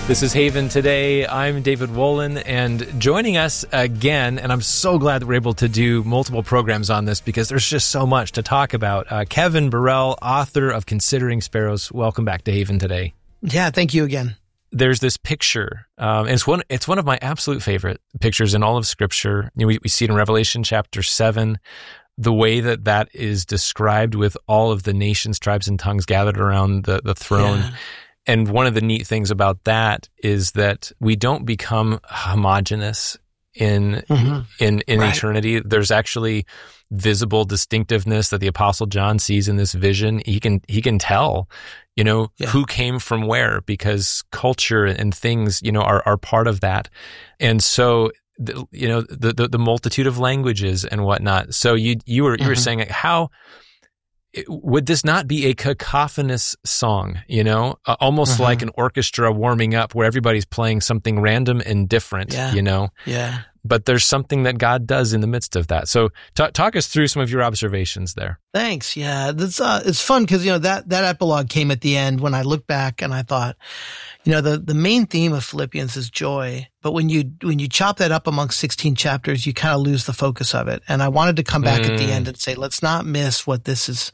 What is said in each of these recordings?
This is Haven Today. I'm David Wolin, and joining us again, and I'm so glad that we're able to do multiple programs on this because there's just so much to talk about. Kevin Burrell, author of Considering Sparrows. Welcome back to Haven Today. Yeah, thank you again. There's this picture. And it's one of my absolute favorite pictures in all of Scripture. You know, we see it in Revelation chapter 7. The way that is described with all of the nations, tribes, and tongues gathered around the throne. Yeah. And one of the neat things about that is that we don't become homogenous in Right. eternity. There's actually visible distinctiveness that the Apostle John sees in this vision. He can tell, who came from where, because culture and things, are part of that. And so, the multitude of languages and whatnot. So you were saying, like, how would this not be a cacophonous song, almost like an orchestra warming up where everybody's playing something random and different, Yeah. But there's something that God does in the midst of that. So talk us through some of your observations there. Thanks. Yeah. It's fun because, that epilogue came at the end when I looked back and I thought, the main theme of Philippians is joy. But when you chop that up amongst 16 chapters, you kind of lose the focus of it. And I wanted to come back at the end and say, let's not miss what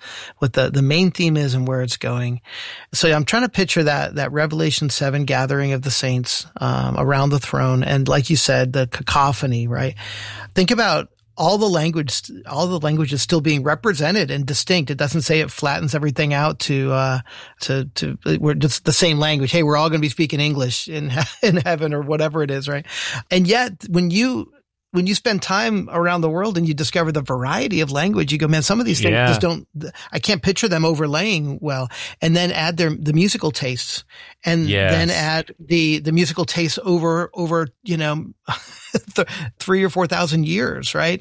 the main theme is and where it's going. So I'm trying to picture that Revelation 7 gathering of the saints, around the throne. And like you said, the cacophony, right? Think about all the languages still being represented and distinct. It doesn't say it flattens everything out to we're just the same language. Hey, we're all going to be speaking English in heaven or whatever it is, right? And yet, when you spend time around the world and you discover the variety of language, you go, man, some of these things just I can't picture them overlaying well. And then add the musical tastes, and then add the musical tastes over 3,000 or 4,000 years, right?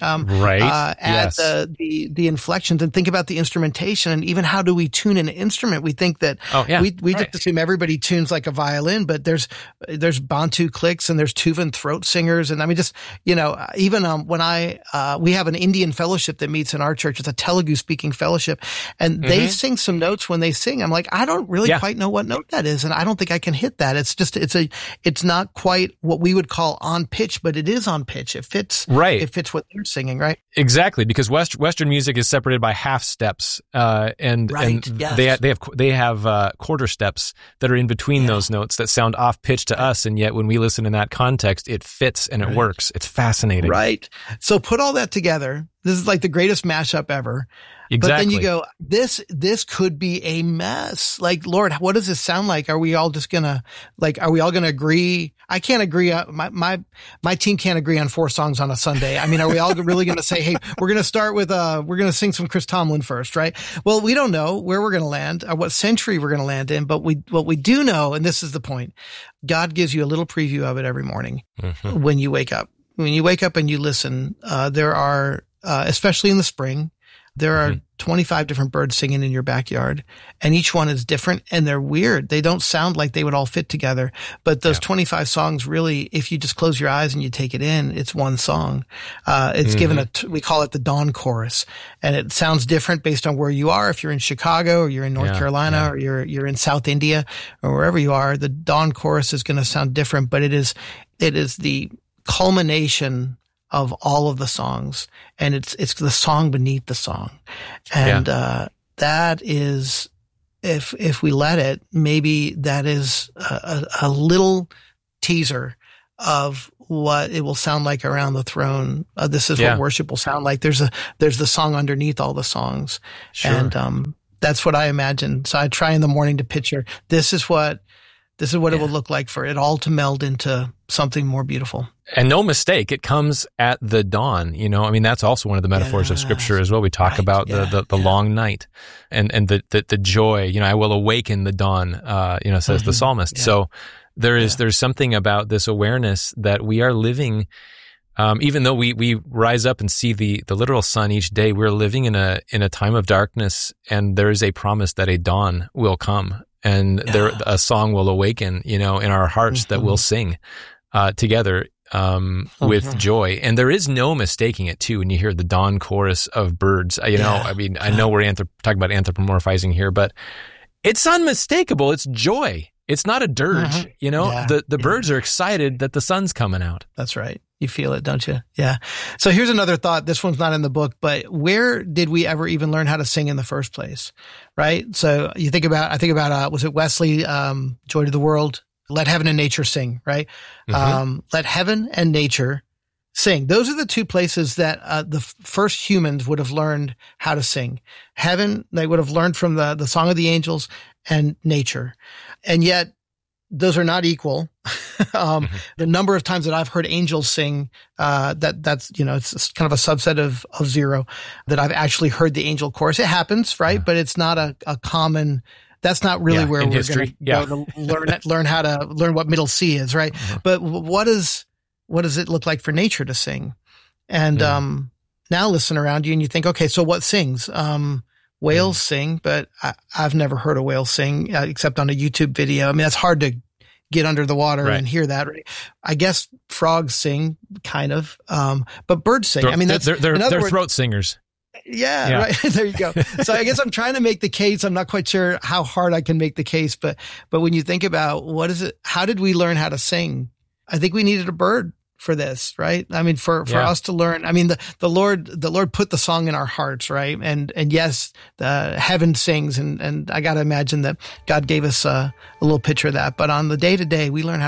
Add the inflections and think about the instrumentation and even how do we tune an instrument? We think that we just assume everybody tunes like a violin, but there's Bantu clicks and there's Tuvan throat singers. And I mean, just, even when we have an Indian fellowship that meets in our church, it's a Telugu speaking fellowship, and they sing some notes when they sing. I'm like, I don't really quite know what note that is, and I don't think I can hit that. It's not quite what we would call on pitch, but it is on pitch. It fits. Right. It fits what they're singing, right? Exactly, because Western music is separated by half steps, and they have quarter steps that are in between those notes that sound off pitch to us, and yet when we listen in that context, it fits and it works. It's fascinating. Right. So put all that together. This is like the greatest mashup ever. Exactly. But then you go, this could be a mess. Like, Lord, what does this sound like? Are we all gonna agree? I can't agree. My team can't agree on 4 songs on a Sunday. I mean, are we all really going to say, hey, we're going to start with, we're going to sing some Chris Tomlin first, right? Well, we don't know where we're going to land or what century we're going to land in, but what we do know, and this is the point, God gives you a little preview of it every morning when you wake up. When you wake up and you listen, there are, especially in the spring, there are 25 different birds singing in your backyard, and each one is different and they're weird. They don't sound like they would all fit together, but those 25 songs really, if you just close your eyes and you take it in, it's one song. It's given we call it the dawn chorus, and it sounds different based on where you are. If you're in Chicago or you're in North Carolina or you're in South India or wherever you are, the dawn chorus is going to sound different, but it is the culmination of all of the songs, and it's the song beneath the song. And that is, if we let it, maybe that is a little teaser of what it will sound like around the throne. This is what worship will sound like. There's the song underneath all the songs. Sure. And that's what I imagine. So I try in the morning to picture this is what it will look like for it all to meld into something more beautiful. And no mistake, it comes at the dawn. I mean, that's also one of the metaphors of Scripture as well. We talk about the long night and the joy. I will awaken the dawn. Says the psalmist. Yeah. So there's something about this awareness that we are living. Even though we rise up and see the literal sun each day, we're living in a time of darkness, and there is a promise that a dawn will come, and a song will awaken. In our hearts that we'll sing together. With joy. And there is no mistaking it too when you hear the dawn chorus of birds. I know we're talking about anthropomorphizing here, but it's unmistakable. It's joy. It's not a dirge, you know, the birds are excited that the sun's coming out. That's right. You feel it, don't you? Yeah. So here's another thought. This one's not in the book, but where did we ever even learn how to sing in the first place? Right. So I think about, was it Wesley, Joy to the World? Let heaven and nature sing, right? Let heaven and nature sing. Those are the two places that the first humans would have learned how to sing. Heaven, they would have learned from the Song of the Angels, and nature. And yet those are not equal. The number of times that I've heard angels sing, that's, you know, it's kind of a subset of zero that I've actually heard the angel chorus. It happens, right? But it's not a common, that's not really where we're going to go to learn what middle C is, right? But what does it look like for nature to sing? And, now listen around you and you think, okay, so what sings? Whales sing, but I've never heard a whale sing except on a YouTube video. I mean, that's hard to get under the water and hear that. Right? I guess frogs sing, kind of, but birds sing. I mean, they're throat singers. Yeah, right. There you go. So I guess I'm trying to make the case. I'm not quite sure how hard I can make the case, but when you think about what is it, how did we learn how to sing? I think we needed a bird for this, right? I mean, for us to learn, I mean, the Lord put the song in our hearts, right? And yes, the heaven sings, and I got to imagine that God gave us a little picture of that. But on the day to day, we learned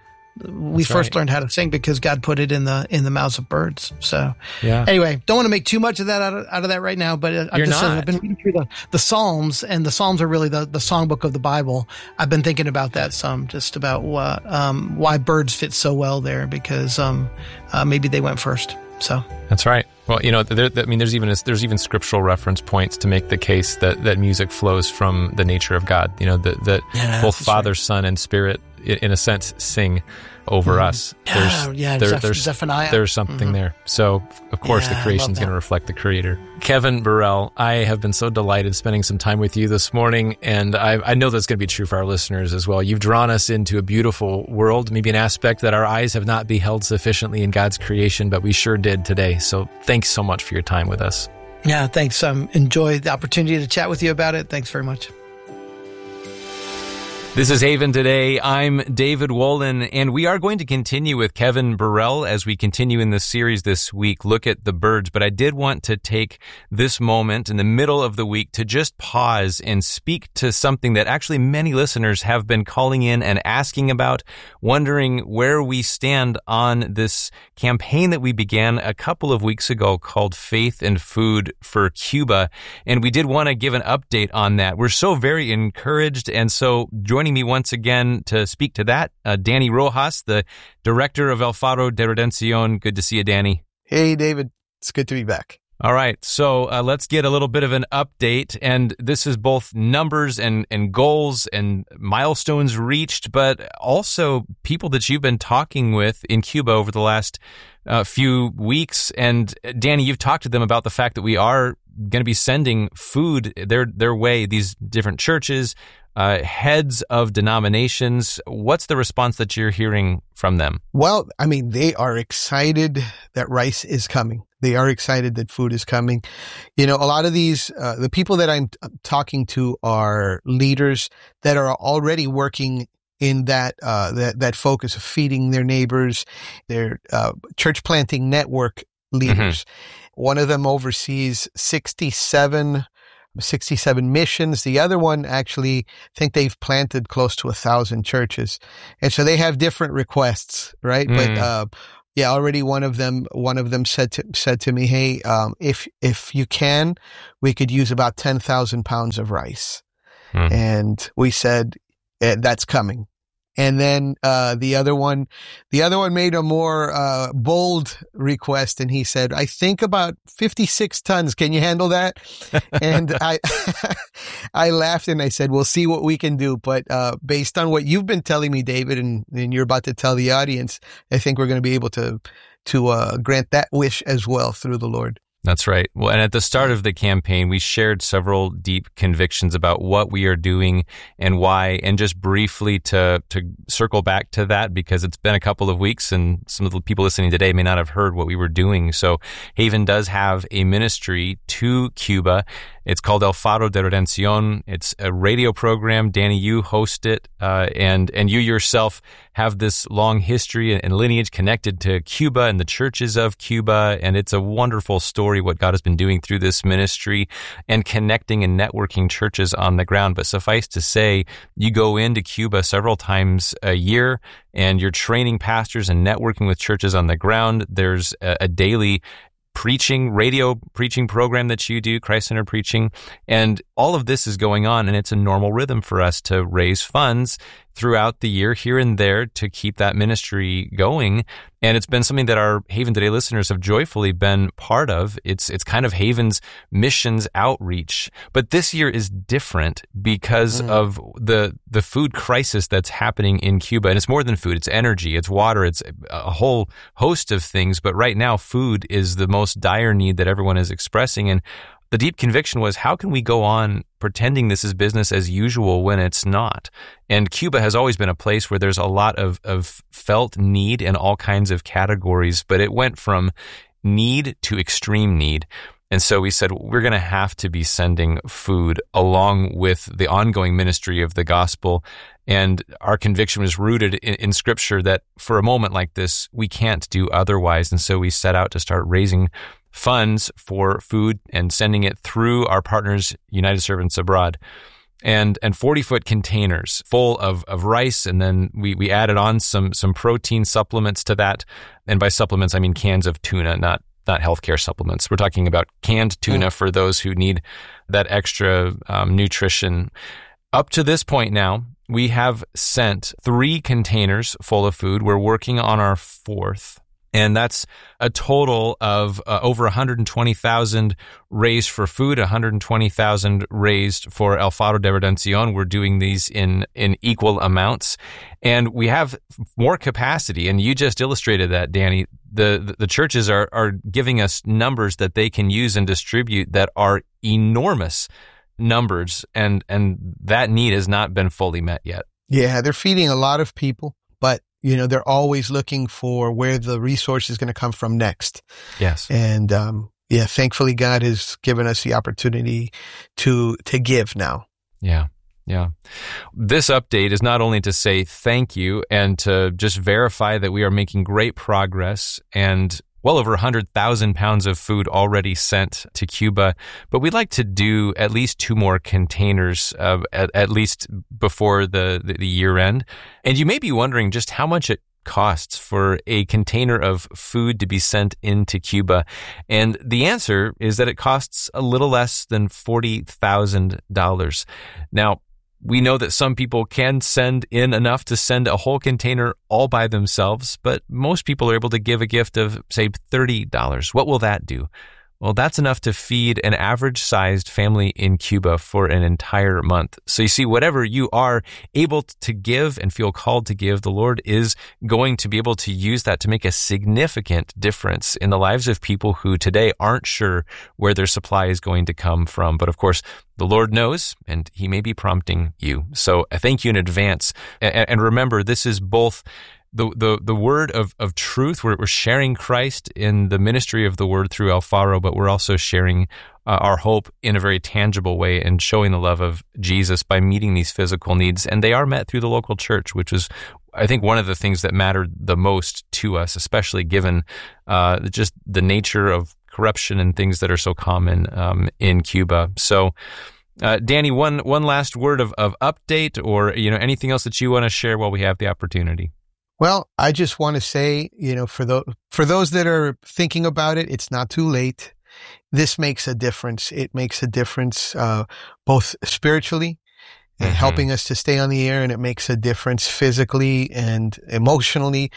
how to sing because God put it in the mouths of birds. So anyway, don't want to make too much of that out of that right now, but I've been reading through the Psalms, and the Psalms are really the songbook of the Bible. I've been thinking about that some, just about what, why birds fit so well there, because maybe they went first. So that's right. Well, you know, there's even scriptural reference points to make the case that music flows from the nature of God. You know, that both Father, Son, and Spirit, in a sense, sing over us. Zephaniah. There's something there. So, of course, the creation is going to reflect the Creator. Kevin Burrell, I have been so delighted spending some time with you this morning, and I know that's going to be true for our listeners as well. You've drawn us into a beautiful world, maybe an aspect that our eyes have not beheld sufficiently in God's creation, but we sure did today. So thanks so much for your time with us. Yeah, thanks. Enjoy the opportunity to chat with you about it. Thanks very much. This is Haven Today. I'm David Wolin, and we are going to continue with Kevin Burrell as we continue in this series this week, Look at the Birds. But I did want to take this moment in the middle of the week to just pause and speak to something that actually many listeners have been calling in and asking about, wondering where we stand on this campaign that we began a couple of weeks ago called Faith and Food for Cuba. And we did want to give an update on that. We're so very encouraged, and so joining me once again to speak to that, Danny Rojas, the director of El Faro de Redención. Good to see you, Danny. Hey, David. It's good to be back. All right. So let's get a little bit of an update. And this is both numbers and goals and milestones reached, but also people that you've been talking with in Cuba over the last few weeks. And Danny, you've talked to them about the fact that we are going to be sending food their way, these different churches, heads of denominations. What's the response that you're hearing from them? Well, I mean, they are excited that rice is coming. They are excited that food is coming. You know, a lot of these, the people that I'm talking to are leaders that are already working in that focus of feeding their neighbors, their church planting network leaders. One of them oversees 67 missions. The other one, actually, I think they've planted close to 1,000 churches. And so they have different requests, right? But, already one of them said to me, hey, if you can, we could use about 10,000 pounds of rice. And we said, that's coming. And then, the other one made a more, bold request, and he said, I think about 56 tons. Can you handle that? And I laughed and I said, we'll see what we can do. But, based on what you've been telling me, David, and you're about to tell the audience, I think we're going to be able to grant that wish as well through the Lord. That's right. Well, and at the start of the campaign, we shared several deep convictions about what we are doing and why. And just briefly to circle back to that, because it's been a couple of weeks and some of the people listening today may not have heard what we were doing. So Haven does have a ministry to Cuba. It's called El Faro de Redención. It's a radio program. Danny, you host it, and you yourself have this long history and lineage connected to Cuba and the churches of Cuba, and it's a wonderful story what God has been doing through this ministry and connecting and networking churches on the ground. But suffice to say, you go into Cuba several times a year, and you're training pastors and networking with churches on the ground. There's a daily radio preaching program that you do, Christ-centered preaching, and all of this is going on, and it's a normal rhythm for us to raise funds throughout the year here and there to keep that ministry going. And it's been something that our Haven Today listeners have joyfully been part of. It's kind of Haven's missions outreach. But this year is different because of the food crisis that's happening in Cuba. And it's more than food. It's energy, it's water, it's a whole host of things. But right now, food is the most dire need that everyone is expressing. And the deep conviction was, how can we go on pretending this is business as usual when it's not? And Cuba has always been a place where there's a lot of felt need in all kinds of categories, but it went from need to extreme need. And so we said, we're going to have to be sending food along with the ongoing ministry of the gospel. And our conviction was rooted in Scripture that for a moment like this, we can't do otherwise. And so we set out to start raising funds for food and sending it through our partners, United Servants Abroad, and 40-foot containers full of rice. And then we added on some protein supplements to that. And by supplements, I mean cans of tuna, not healthcare supplements. We're talking about canned tuna for those who need that extra nutrition. Up to this point now, we have sent 3 containers full of food. We're working on our 4th. And that's a total of over 120,000 raised for food, 120,000 raised for El Faro de Redención. We're doing these in equal amounts. And we have more capacity. And you just illustrated that, Danny. The churches are giving us numbers that they can use and distribute that are enormous numbers. And that need has not been fully met yet. Yeah, they're feeding a lot of people, but they're always looking for where the resource is going to come from next. Yes. And, thankfully God has given us the opportunity to give now. Yeah. Yeah. This update is not only to say thank you and to just verify that we are making great progress and well over 100,000 pounds of food already sent to Cuba, but we'd like to do at least 2 more containers at least before the year end. And you may be wondering just how much it costs for a container of food to be sent into Cuba. And the answer is that it costs a little less than $40,000. Now, we know that some people can send in enough to send a whole container all by themselves, but most people are able to give a gift of, say, $30. What will that do? Well, that's enough to feed an average-sized family in Cuba for an entire month. So you see, whatever you are able to give and feel called to give, the Lord is going to be able to use that to make a significant difference in the lives of people who today aren't sure where their supply is going to come from. But of course, the Lord knows, and He may be prompting you. So I thank you in advance. And remember, this is both the word of truth. We're sharing Christ in the ministry of the word through El Faro, but we're also sharing our hope in a very tangible way and showing the love of Jesus by meeting these physical needs. And they are met through the local church, which is, I think, one of the things that mattered the most to us, especially given just the nature of corruption and things that are so common in Cuba. So, Danny, one last word of update, or anything else that you want to share while we have the opportunity. Well, I just want to say, for those that are thinking about it, it's not too late. This makes a difference. It makes a difference, both spiritually and helping us to stay on the air, and it makes a difference physically and emotionally.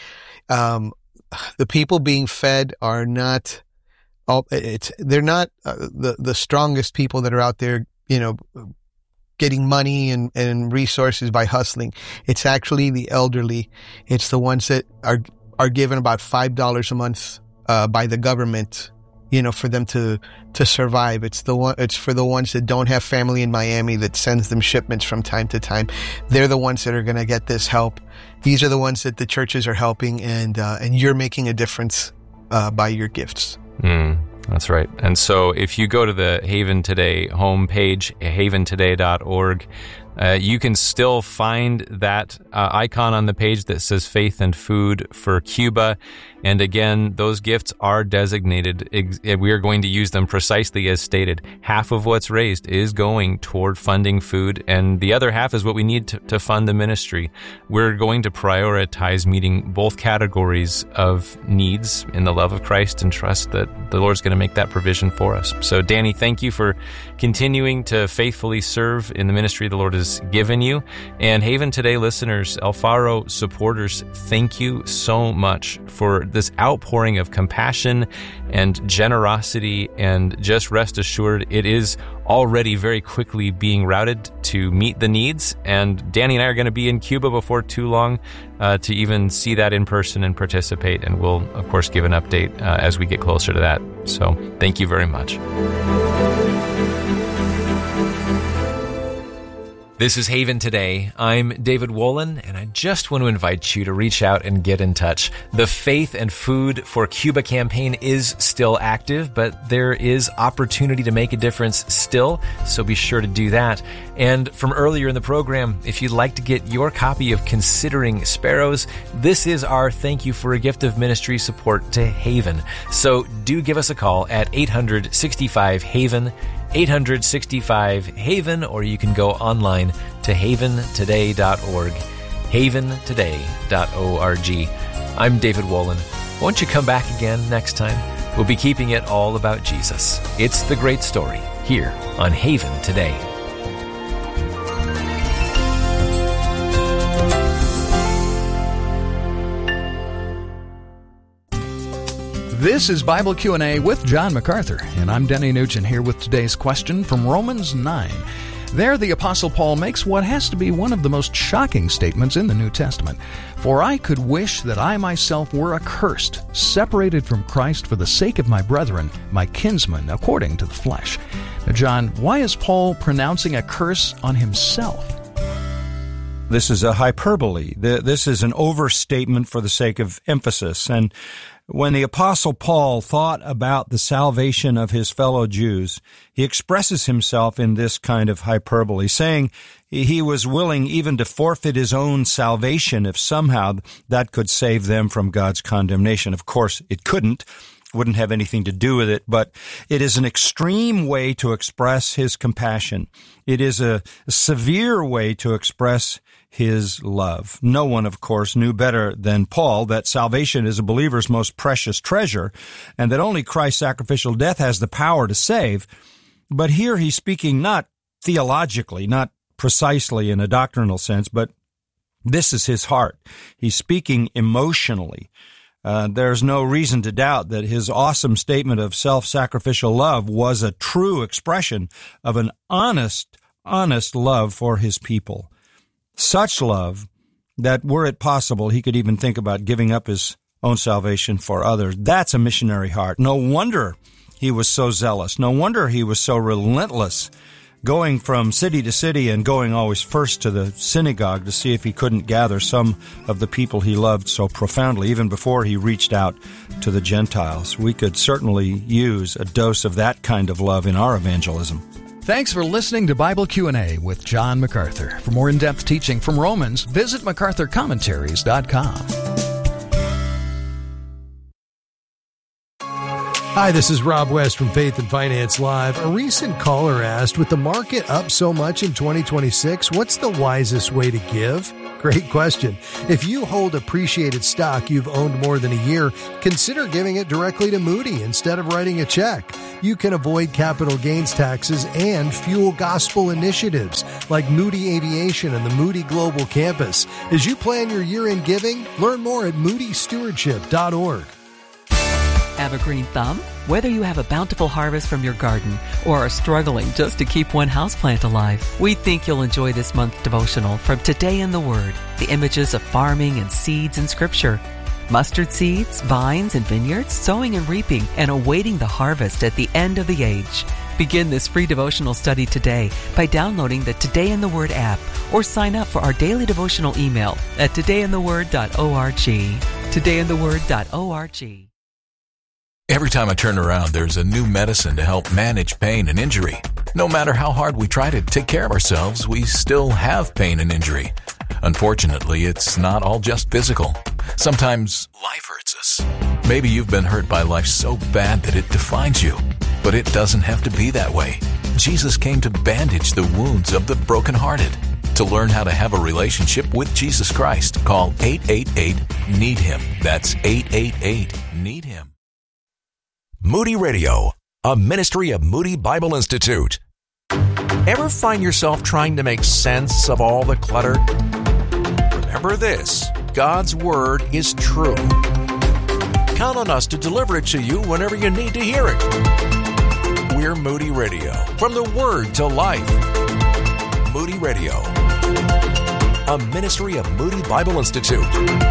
The people being fed are not, they're not the strongest people that are out there, getting money and resources by hustling. It's actually the elderly. It's the ones that are given about $5 a month by the government, for them to survive. It's for the ones that don't have family in Miami that sends them shipments from time to time. They're the ones that are going to get this help. These are the ones that the churches are helping, and you're making a difference by your gifts. That's right. And so if you go to the Haven Today homepage, haventoday.org, you can still find that icon on the page that says Faith and Food for Cuba. And again, those gifts are designated. We are going to use them precisely as stated. Half of what's raised is going toward funding food, and the other half is what we need to fund the ministry. We're going to prioritize meeting both categories of needs in the love of Christ and trust that the Lord's going to make that provision for us. So, Danny, thank you for continuing to faithfully serve in the ministry the Lord has given you. And Haven Today listeners, Alfaro supporters, thank you so much for this outpouring of compassion and generosity, and just rest assured it is already very quickly being routed to meet the needs. And Danny and I are going to be in Cuba before too long to even see that in person and participate. And we'll, of course, give an update as we get closer to that. So thank you very much. This is Haven Today. I'm David Wolin, and I just want to invite you to reach out and get in touch. The Faith and Food for Cuba campaign is still active, but there is opportunity to make a difference still, so be sure to do that. And from earlier in the program, if you'd like to get your copy of Considering Sparrows, this is our thank you for a gift of ministry support to Haven. So do give us a call at 800-65-HAVEN, 800-65-HAVEN, or you can go online to haventoday.org, haventoday.org. I'm David Wolin. Won't you come back again next time? We'll be keeping it all about Jesus. It's the great story here on Haven Today. This is Bible Q&A with John MacArthur, and I'm Denny Nugent here with today's question from Romans 9. There, the Apostle Paul makes what has to be one of the most shocking statements in the New Testament. For I could wish that I myself were accursed, separated from Christ for the sake of my brethren, my kinsmen, according to the flesh. Now, John, why is Paul pronouncing a curse on himself? This is a hyperbole. This is an overstatement for the sake of emphasis. And when the Apostle Paul thought about the salvation of his fellow Jews, he expresses himself in this kind of hyperbole, saying he was willing even to forfeit his own salvation if somehow that could save them from God's condemnation. Of course, it couldn't. Wouldn't have anything to do with it, but it is an extreme way to express his compassion. It is a severe way to express his love. No one, of course, knew better than Paul that salvation is a believer's most precious treasure, and that only Christ's sacrificial death has the power to save. But here he's speaking not theologically, not precisely in a doctrinal sense, but this is his heart. He's speaking emotionally. There's no reason to doubt that his awesome statement of self-sacrificial love was a true expression of an honest love for his people. Such love that, were it possible, he could even think about giving up his own salvation for others. That's a missionary heart. No wonder he was so zealous. No wonder he was so relentless, going from city to city and going always first to the synagogue to see if he couldn't gather some of the people he loved so profoundly, even before he reached out to the Gentiles. We could certainly use a dose of that kind of love in our evangelism. Thanks for listening to Bible Q&A with John MacArthur. For more in-depth teaching from Romans, visit MacArthurCommentaries.com. Hi, this is Rob West from Faith and Finance Live. A recent caller asked, with the market up so much in 2026, what's the wisest way to give? Great question. If you hold appreciated stock you've owned more than a year, consider giving it directly to Moody instead of writing a check. You can avoid capital gains taxes and fuel gospel initiatives like Moody Aviation and the Moody Global Campus. As you plan your year-end giving, learn more at moodystewardship.org. Have a green thumb? Whether you have a bountiful harvest from your garden or are struggling just to keep one houseplant alive, we think you'll enjoy this month's devotional from Today in the Word, the images of farming and seeds in Scripture. Mustard seeds, vines, and vineyards, sowing and reaping, and awaiting the harvest at the end of the age. Begin this free devotional study today by downloading the Today in the Word app or sign up for our daily devotional email at todayintheword.org. todayintheword.org. Every time I turn around, there's a new medicine to help manage pain and injury. No matter how hard we try to take care of ourselves, we still have pain and injury. Unfortunately, it's not all just physical. Sometimes life hurts us. Maybe you've been hurt by life so bad that it defines you. But it doesn't have to be that way. Jesus came to bandage the wounds of the brokenhearted. To learn how to have a relationship with Jesus Christ, call 888-NEED-HIM. That's 888-NEED-HIM. Moody Radio, a ministry of Moody Bible Institute. Ever find yourself trying to make sense of all the clutter? Remember this, God's Word is true. Count on us to deliver it to you whenever you need to hear it. We're Moody Radio, from the Word to life. Moody Radio, a ministry of Moody Bible Institute.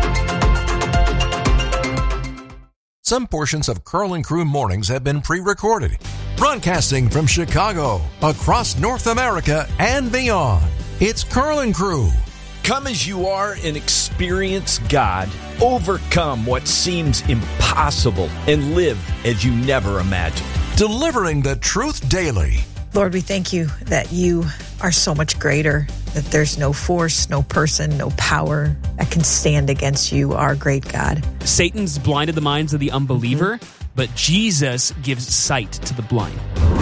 Some portions of Carl and Crew Mornings have been pre-recorded, broadcasting from Chicago, across North America, and beyond. It's Carl and Crew. Come as you are and experience God. Overcome what seems impossible and live as you never imagined. Delivering the truth daily. Lord, we thank you that you are so much greater, that there's no force, no person, no power that can stand against you, our great God. Satan's blinded the minds of the unbeliever, but Jesus gives sight to the blind.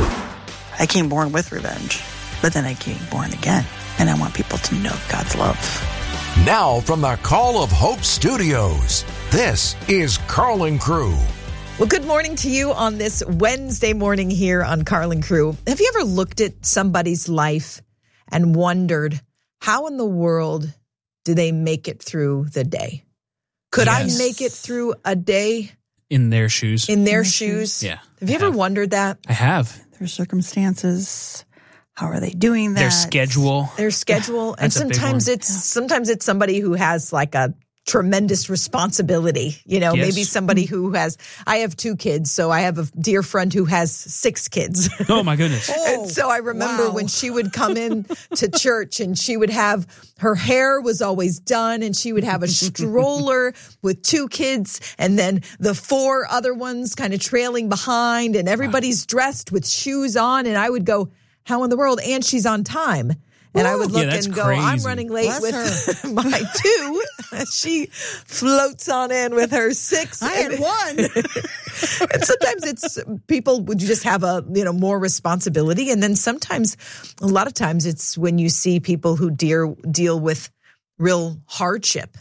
I came born with revenge, but then I came born again, and I want people to know God's love. Now from the Call of Hope Studios, this is Carl and Crew. Well, good morning to you on this Wednesday morning here on Carl and Crew. Have you ever looked at somebody's life and wondered, how in the world do they make it through the day? Could I make it through a day? In their shoes. In their shoes? Yeah. Have you ever wondered that? I have. Their circumstances, how are they doing that? Their schedule. And sometimes it's somebody who has like a tremendous responsibility, maybe somebody who I have 2 kids, so I have a dear friend who has 6 kids. Oh my goodness. And so I remember when she would come in to church and she would have, her hair was always done and she would have a stroller with 2 kids and then the 4 other ones kind of trailing behind and everybody's dressed with shoes on and I would go, how in the world? And she's on time. And I would look and go, crazy. I'm running late with my 2. She floats on in with her 6. I had 1. And sometimes it's people would just have a, more responsibility. And then sometimes, a lot of times it's when you see people who deal with real hardship.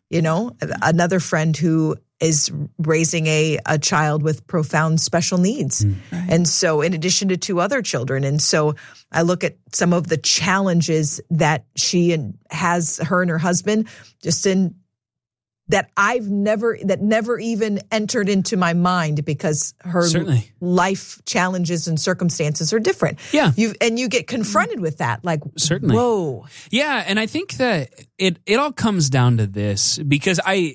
Another friend who is raising a child with profound special needs. Right. And so in addition to 2 other children. And so I look at some of the challenges that her and her husband just in that never even entered into my mind because her life challenges and circumstances are different. Yeah. You get confronted with that. Like, certainly. Whoa. Yeah. And I think that it all comes down to this because I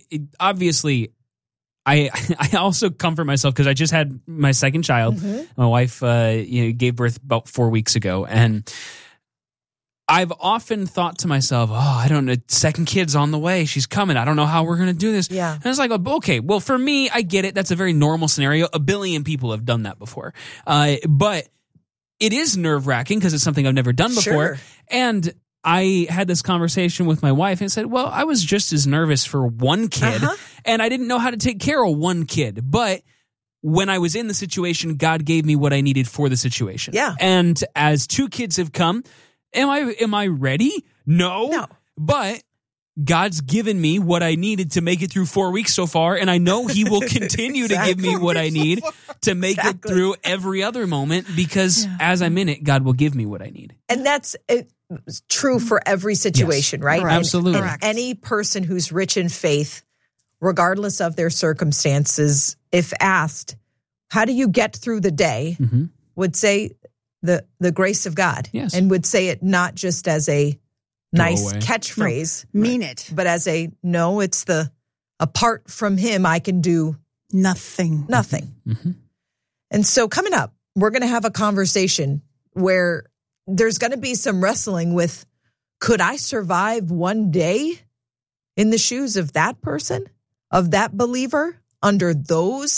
also comfort myself because I just had my second child. Mm-hmm. My wife gave birth about 4 weeks ago. And I've often thought to myself, I don't know, second kid's on the way. She's coming. I don't know how we're going to do this. Yeah. And it's like, okay, well, for me, I get it. That's a very normal scenario. 1 billion people have done that before. But it is nerve-wracking because it's something I've never done before. Sure. And I had this conversation with my wife and said, well, I was just as nervous for 1 kid and I didn't know how to take care of 1 kid. But when I was in the situation, God gave me what I needed for the situation. Yeah. And as 2 kids have come, am I ready? No. But God's given me what I needed to make it through 4 weeks so far, and I know He will continue to give me what I need to make it through every other moment because as I'm in it, God will give me what I need. And that's true for every situation, right? Correct. Absolutely. And any person who's rich in faith, regardless of their circumstances, if asked, how do you get through the day, would say the grace of God. Yes. And would say it not just as a nice catchphrase. No, mean it. But as it's apart from Him, I can do nothing. Mm-hmm. And so coming up, we're going to have a conversation where there's going to be some wrestling with, could I survive 1 day in the shoes of that person, of that believer, under those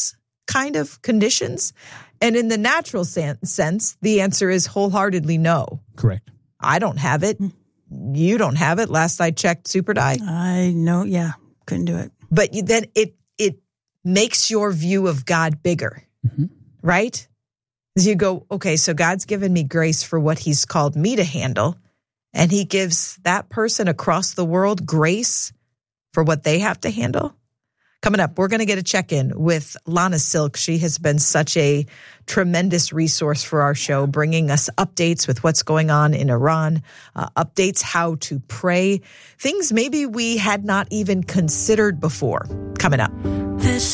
kind of conditions? And in the natural sense, the answer is wholeheartedly no. Correct. I don't have it. You don't have it. Last I checked, Super Die. I know. Yeah. Couldn't do it. But then it makes your view of God bigger, right? As you go, okay, so God's given me grace for what he's called me to handle. And he gives that person across the world grace for what they have to handle. Coming up, we're going to get a check-in with Lana Silk. She has been such a tremendous resource for our show, bringing us updates with what's going on in Iran, updates how to pray, things maybe we had not even considered before. Coming up.